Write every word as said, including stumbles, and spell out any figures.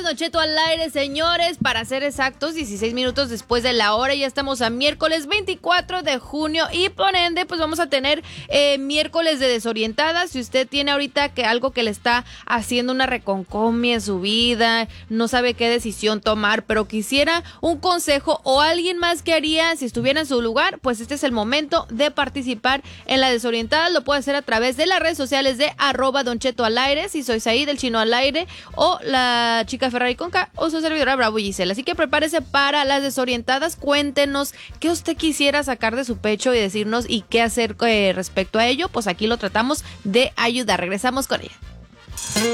Don Cheto al aire, señores, para ser exactos, dieciséis minutos después de la hora. Ya estamos a miércoles veinticuatro de junio y por ende, pues vamos a tener eh, miércoles de desorientadas. Si usted tiene ahorita que algo que le está haciendo una reconcomia en su vida, no sabe qué decisión tomar, pero quisiera un consejo o alguien más que haría si estuviera en su lugar, pues este es el momento de participar en la desorientada. Lo puede hacer a través de las redes sociales de arroba Don Cheto al aire, si soy ahí del Chino al aire, o la chica Ferrari Conca, o su servidora Bravo Gisela. Así que prepárese para las desorientadas. Cuéntenos qué usted quisiera sacar de su pecho y decirnos y qué hacer eh, respecto a ello. Pues aquí lo tratamos de ayudar. Regresamos con ella.